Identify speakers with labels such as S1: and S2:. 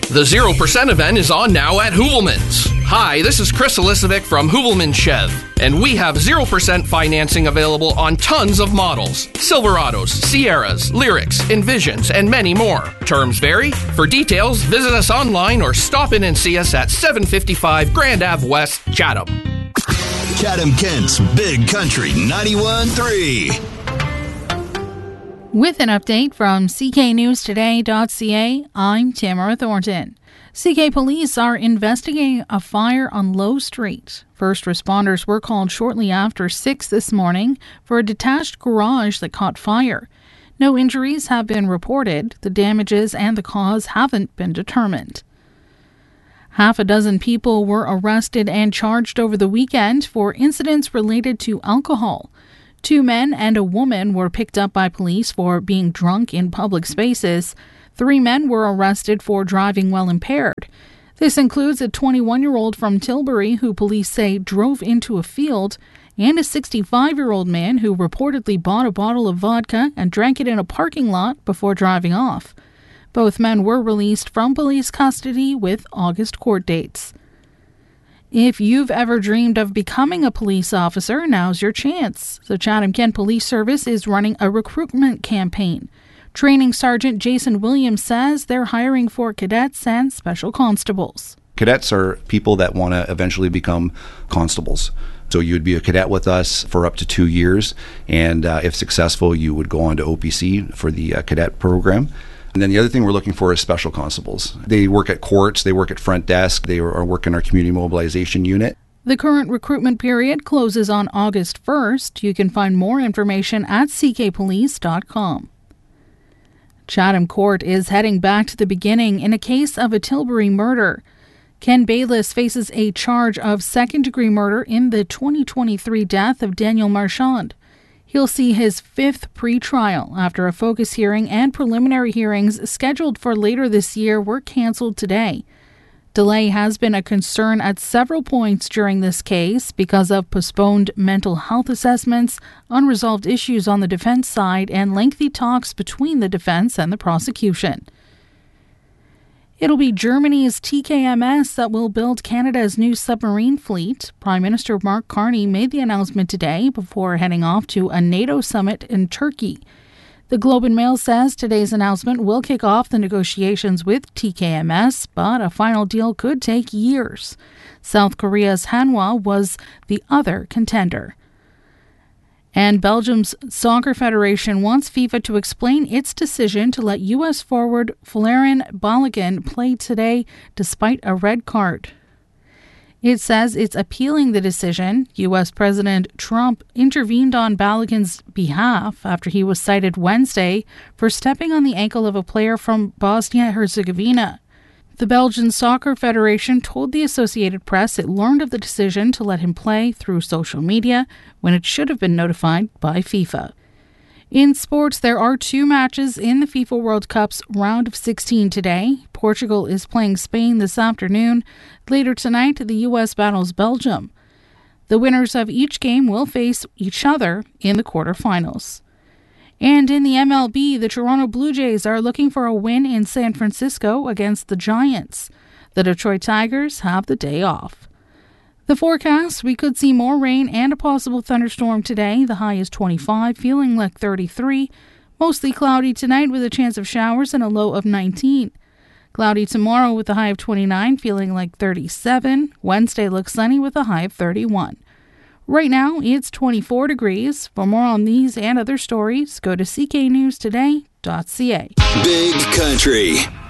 S1: The 0% event is on now at Hoovelman's. Hi, this is Chris Elisovic from Hoovelman Chev, and we have 0% financing available on tons of models. Silverados, Sierras, Lyrics, Envisions, and many more. Terms vary. For details, visit us online or stop in and see us at 755 Grand Ave West, Chatham.
S2: Chatham-Kent's Big Country 91.3.
S3: With an update from cknewstoday.ca, I'm Tamara Thornton. CK police are investigating a fire on Low Street. First responders were called shortly after 6 this morning for a detached garage that caught fire. No injuries have been reported. The damages and the cause haven't been determined. Half a dozen people were arrested and charged over the weekend for incidents related to alcohol. 2 men and a woman were picked up by police for being drunk in public spaces. 3 men were arrested for driving while impaired. This includes a 21-year-old from Tilbury who police say drove into a field, and a 65-year-old man who reportedly bought a bottle of vodka and drank it in a parking lot before driving off. Both men were released from police custody with August court dates. If you've ever dreamed of becoming a police officer, now's your chance. The Chatham-Kent Police Service is running a recruitment campaign. Training Sergeant Jason Williams says they're hiring for cadets and special constables.
S4: Cadets are people that want to eventually become constables. So you would be a cadet with us for up to 2 years, and if successful, you would go on to OPC for the cadet program. And then the other thing we're looking for is special constables. They work at courts, they work at front desk, they are working our community mobilization unit.
S3: The current recruitment period closes on August 1st. You can find more information at ckpolice.com. Chatham Court is heading back to the beginning in a case of a Tilbury murder. Ken Bayliss faces a charge of second-degree murder in the 2023 death of Daniel Marchand. He'll see his 5th pretrial after a focus hearing and preliminary hearings scheduled for later this year were cancelled today. Delay has been a concern at several points during this case because of postponed mental health assessments, unresolved issues on the defense side, and lengthy talks between the defense and the prosecution. It'll be Germany's TKMS that will build Canada's new submarine fleet. Prime Minister Mark Carney made the announcement today before heading off to a NATO summit in Turkey. The Globe and Mail says today's announcement will kick off the negotiations with TKMS, but a final deal could take years. South Korea's Hanwha was the other contender. And Belgium's Soccer Federation wants FIFA to explain its decision to let U.S. forward Folarin Balogun play today despite a red card. It says it's appealing the decision. U.S. President Trump intervened on Balogun's behalf after he was cited Wednesday for stepping on the ankle of a player from Bosnia-Herzegovina. The Belgian Soccer Federation told the Associated Press it learned of the decision to let him play through social media when it should have been notified by FIFA. In sports, there are 2 matches in the FIFA World Cup's round of 16 today. Portugal is playing Spain this afternoon. Later tonight, the U.S. battles Belgium. The winners of each game will face each other in the quarterfinals. And in the MLB, the Toronto Blue Jays are looking for a win in San Francisco against the Giants. The Detroit Tigers have the day off. The forecast, we could see more rain and a possible thunderstorm today. The high is 25, feeling like 33. Mostly cloudy tonight with a chance of showers and a low of 19. Cloudy tomorrow with a high of 29, feeling like 37. Wednesday looks sunny with a high of 31. Right now, it's 24 degrees. For more on these and other stories, go to cknewstoday.ca.
S2: Big Country.